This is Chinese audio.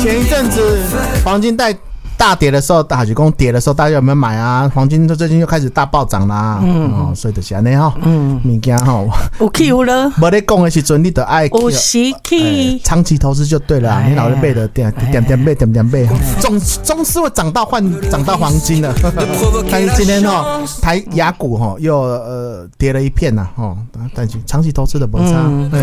前一阵子黄金大跌的时候，大举公跌的时候，大家有没有买啊？黄金最近又开始大暴涨啦，所以就是安尼吼，物件吼， 有起有落， 无咧讲的时阵，你得爱有时起， 长期投资就对了，你老是背的点背，总是会涨到黄金了。但是今天台雅股又跌了一片呐，但是长期投资的不差。